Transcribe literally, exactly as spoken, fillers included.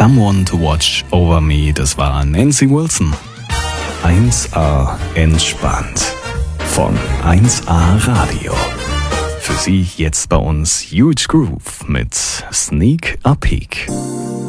Someone to Watch Over Me, das war Nancy Wilson. eins A entspannt von eins A Radio. Für Sie jetzt bei uns Huge Groove mit Sneak a Peek.